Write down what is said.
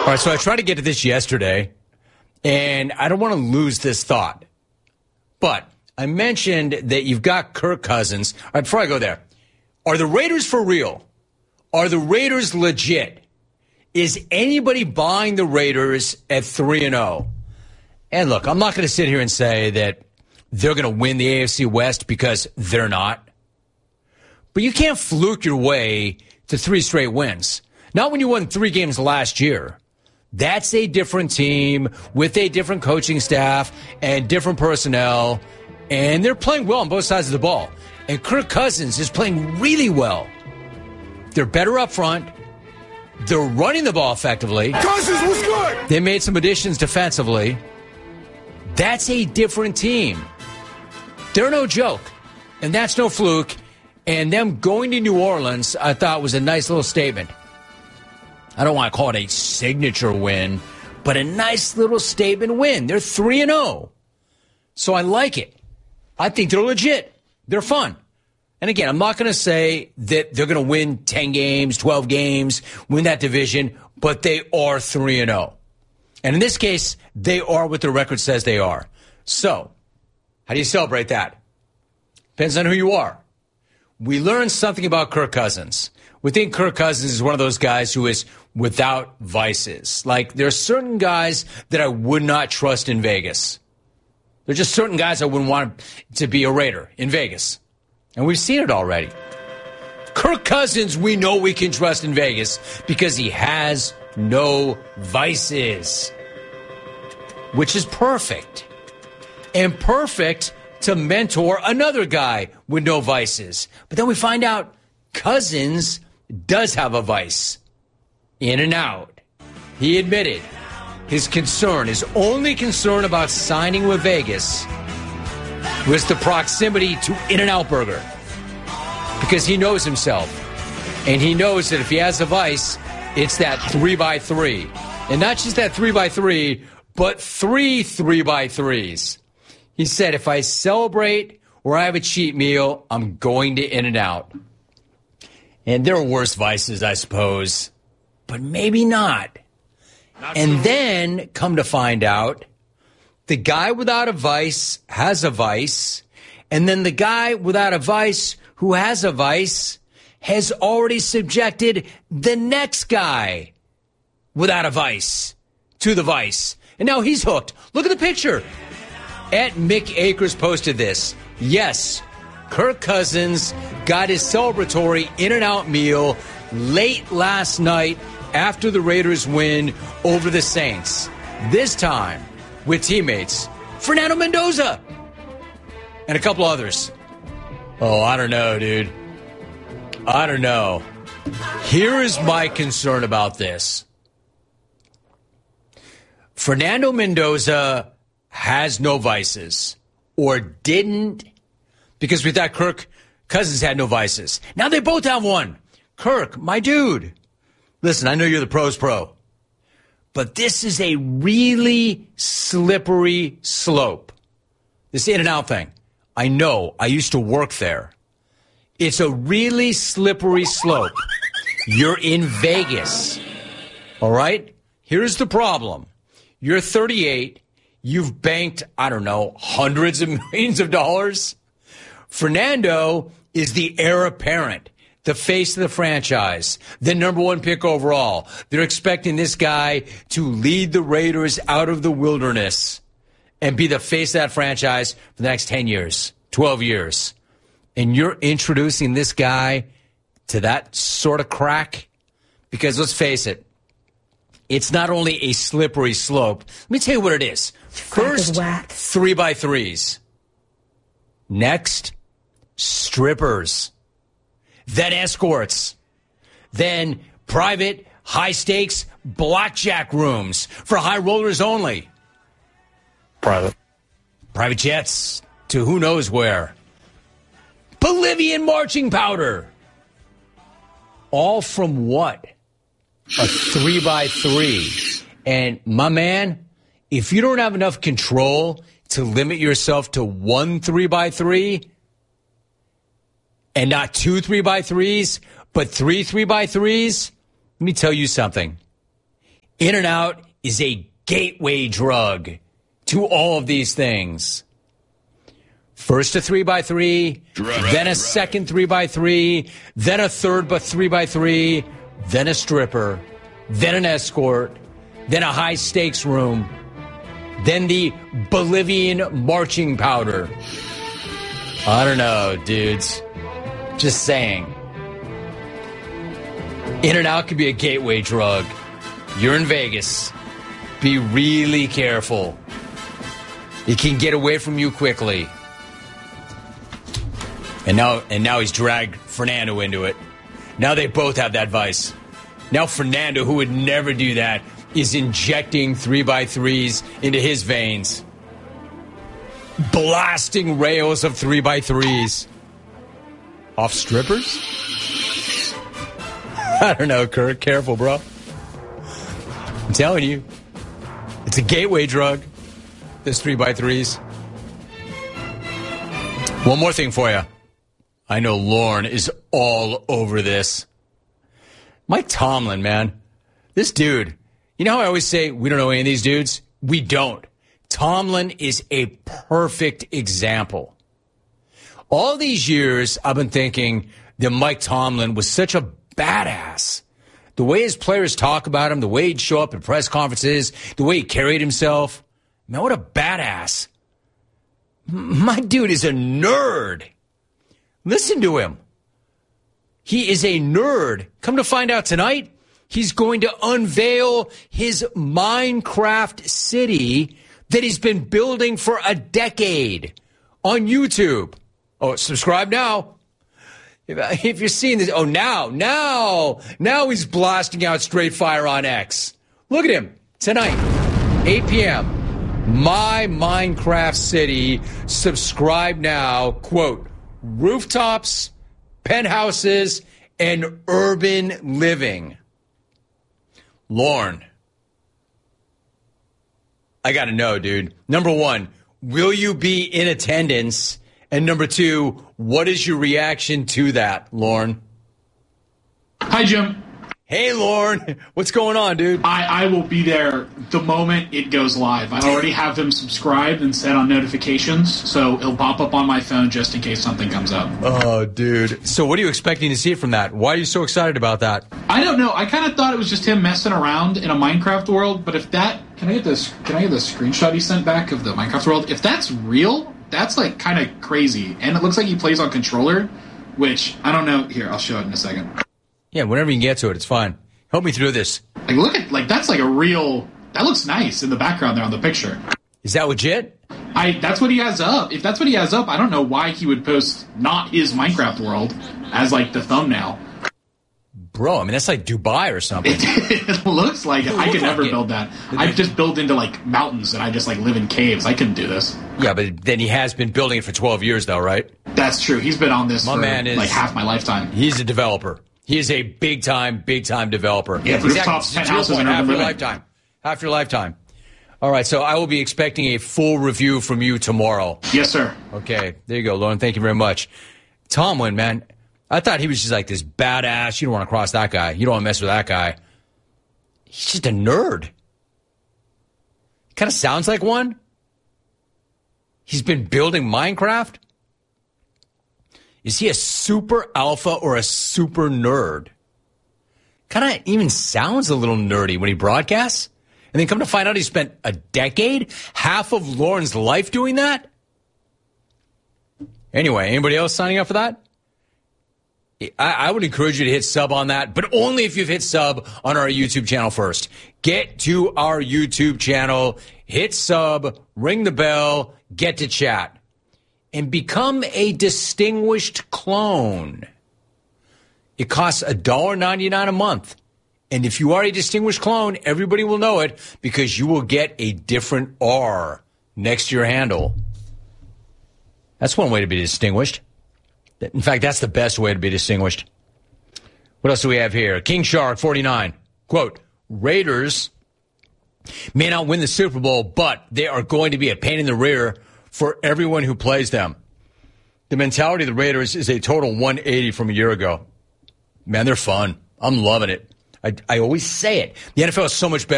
All right, so I tried to get to this yesterday, and I don't want to lose this thought. But I mentioned that you've got Kirk Cousins. All right, before I go there, are the Raiders for real? Are the Raiders legit? Is anybody buying the Raiders at 3-0? And look, I'm not going to sit here and say that they're going to win the AFC West because they're not. But you can't fluke your way to 3 straight wins. Not when you won 3 games last year. That's a different team with a different coaching staff and different personnel. And they're playing well on both sides of the ball. And Kirk Cousins is playing really well. They're better up front. They're running the ball effectively. Cousins was good. They made some additions defensively. That's a different team. They're no joke. And that's no fluke. And them going to New Orleans, I thought, was a nice little statement. I don't want to call it a signature win, but a nice little statement win. They're 3-0. So I like it. I think they're legit. They're fun. And again, I'm not going to say that they're going to win 10 games, 12 games, win that division, but they are 3-0. And in this case, they are what the record says they are. So, how do you celebrate that? Depends on who you are. We learned something about Kirk Cousins. We think Kirk Cousins is one of those guys who is without vices. Like, there are certain guys that I would not trust in Vegas. There are just certain guys I wouldn't want to be a Raider in Vegas. And we've seen it already. Kirk Cousins, we know we can trust in Vegas because he has no vices, which is perfect. And perfect to mentor another guy with no vices. But then we find out Cousins does have a vice. In and out. He admitted his concern, his only concern about signing with Vegas was the proximity to In-N-Out Burger. Because he knows himself. And he knows that if he has a vice, it's that 3x3. And not just that 3x3, but 3 3x3s. He said, if I celebrate or I have a cheat meal, I'm going to In-N-Out. And there are worse vices, I suppose. But maybe not. And then, come to find out, the guy without a vice has a vice. And then the guy without a vice who has a vice has already subjected the next guy without a vice to the vice. And now he's hooked. Look at the picture. At Mick Akers posted this. Yes, Kirk Cousins got his celebratory In-N-Out meal late last night after the Raiders win over the Saints. This time with teammates Fernando Mendoza and a couple others. Oh, I don't know, dude. I don't know. Here is my concern about this. Fernando Mendoza has no vices, or didn't, because we thought Kirk Cousins had no vices. Now they both have one. Kirk, my dude. Listen, I know you're the pro's pro, but this is a really slippery slope. This In-N-Out thing. I know. I used to work there. It's a really slippery slope. You're in Vegas. All right? Here's the problem. You're 38. You've banked, I don't know, hundreds of millions of dollars. Fernando is the heir apparent, the face of the franchise, the number 1 pick overall. They're expecting this guy to lead the Raiders out of the wilderness and be the face of that franchise for the next 10 years, 12 years. And you're introducing this guy to that sort of crack? Because let's face it, it's not only a slippery slope. Let me tell you what it is. First, 3x3s. Next, strippers. Then escorts. Then private, high-stakes blackjack rooms for high rollers only. Private jets to who knows where. Bolivian marching powder. All from what? A 3x3. And my man, if you don't have enough control to limit yourself to 1 3x3 and not 2 3x3s, but 3 3x3s, let me tell you something. In-N-Out is a gateway drug to all of these things. First a 3x3, then a second 3x3, then a third but 3x3, then a stripper, then an escort, then a high-stakes room, then the Bolivian marching powder. I don't know, dudes. Just saying. In-N-Out could be a gateway drug. You're in Vegas. Be really careful. It can get away from you quickly. And now he's dragged Fernando into it. Now they both have that vice. Now Fernando, who would never do that, is injecting 3x3s into his veins. Blasting rails of 3x3s. Off strippers? I don't know, Kirk. Careful, bro. I'm telling you. It's a gateway drug. This 3x3s. One more thing for you. I know Lorne is all over this. Mike Tomlin, man. This dude. You know how I always say we don't know any of these dudes? We don't. Tomlin is a perfect example. All these years, I've been thinking that Mike Tomlin was such a badass. The way his players talk about him, the way he'd show up at press conferences, the way he carried himself. Man, what a badass. My dude is a nerd. Listen to him. He is a nerd. Come to find out tonight, he's going to unveil his Minecraft city that he's been building for a decade on YouTube. Oh, subscribe now. If you're seeing this, now he's blasting out straight fire on X. Look at him tonight, 8 p.m. My Minecraft city. Subscribe now. Quote, rooftops, penthouses, and urban living. Lorne, I got to know, dude. Number one, will you be in attendance? And number two, what is your reaction to that, Lorne? Hi, Jim. Hey, Lorne. What's going on, dude? I will be there the moment it goes live. I already have him subscribed and set on notifications, so it'll pop up on my phone just in case something comes up. Oh, dude. So what are you expecting to see from that? Why are you so excited about that? I don't know. I kind of thought it was just him messing around in a Minecraft world, but if that... Can I get the screenshot he sent back of the Minecraft world? If that's real, that's like kind of crazy. And it looks like he plays on controller, which I don't know. Here, I'll show it in a second. Yeah, whenever you can get to it, it's fine. Help me through this. Like, look at, that's like a real... That looks nice in the background there on the picture. Is that legit? That's what he has up. If that's what he has up, I don't know why he would post not his Minecraft world as, like, the thumbnail. Bro, I mean, that's like Dubai or something. It looks like it. I could never build that. I just build into, like, mountains, and I just, like, live in caves. I couldn't do this. Yeah, but then he has been building it for 12 years, though, right? That's true. He's been on this for, like, half my lifetime. He's a developer. He is a big-time developer. Yeah, rooftops, penthouses, and half your lifetime. All right, so I will be expecting a full review from you tomorrow. Yes, sir. Okay, there you go, Lauren. Thank you very much. Tomlin, man, I thought he was just like this badass. You don't want to cross that guy. You don't want to mess with that guy. He's just a nerd. Kind of sounds like one. He's been building Minecraft. Is he a super alpha or a super nerd? Kind of even sounds a little nerdy when he broadcasts. And then come to find out he spent a decade, half of Lauren's life doing that? Anyway, anybody else signing up for that? I would encourage you to hit sub on that, but only if you've hit sub on our YouTube channel first. Get to our YouTube channel, hit sub, ring the bell, get to chat. And become a distinguished clone. It costs $1.99 a month. And if you are a distinguished clone, everybody will know it because you will get a different R next to your handle. That's one way to be distinguished. In fact, that's the best way to be distinguished. What else do we have here? King Shark 49. Quote, Raiders may not win the Super Bowl, but they are going to be a pain in the rear for everyone who plays them. The mentality of the Raiders is a total 180 from a year ago. Man, they're fun. I'm loving it. I always say it. The NFL is so much better.